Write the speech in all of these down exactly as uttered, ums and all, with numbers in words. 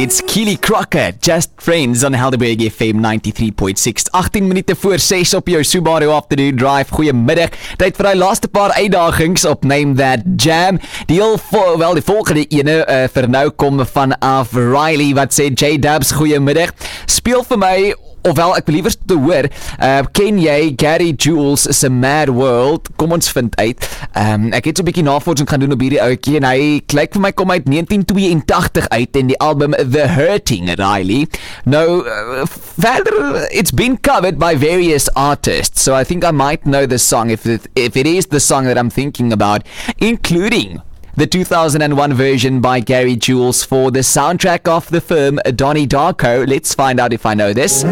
It's Keely Crocker, Just Friends on Helderberg F M ninety-three point six. agttien minute voor ses op jou Subaru Afternoon Drive. Goeiemiddag. Tyd vir die laaste paar uitdagings op Name That Jam. Die heel vo- wel die volgende ene uh, vir nou kom vanaf Riley wat sê J-Dubs, goeiemiddag. Speel vir my, ofwel ek wil liever te hoor, uh, ken jy Gary Jules se Mad World? Kom ons vind uit. Um, ek het so 'n bietjie navorsing gaan doen op hierdie ouetjie en hy klink vir my kom uit negentien tweeëntagtig uit en die album The Hurting, Riley. Nou, uh, verder, it's been covered by various artists, so I think I might know the song if it, if it is the song that I'm thinking about, including the two thousand one version by Gary Jules for the soundtrack of the film Donnie Darko. Let's find out if I know this.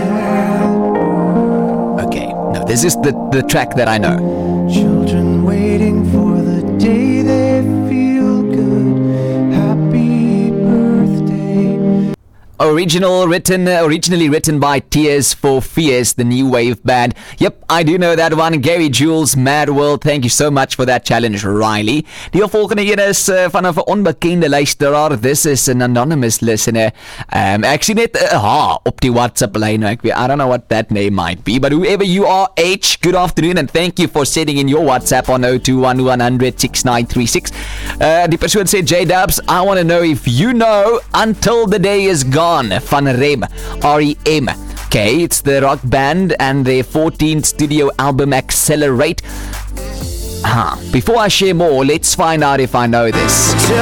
Okay, no, this is the, the track that I know. Children waiting for the day they feel good. Happy birthday. Original written, uh, originally written by Tears for Fears, the new wave band. Yep, I do know that one. Gary Jules, Mad World. Thank you so much for that challenge, Riley. Die volgende een is uh, van 'n onbekende luisteraar. This is an anonymous listener. Um, ek sien net 'n uh, H op die WhatsApp lyn. Ek weet, I don't know what that name might be, but whoever you are, H, good afternoon and thank you for sending in your WhatsApp on zero two one one zero zero six nine three six. Uh, die persoon sê, J-Dubs, I want to know if you know Until the Day Is Gone van Rem, R E M. Okay, it's the rock band and their fourteenth studio album Accelerate. Huh. Before I share more, let's find out if I know this.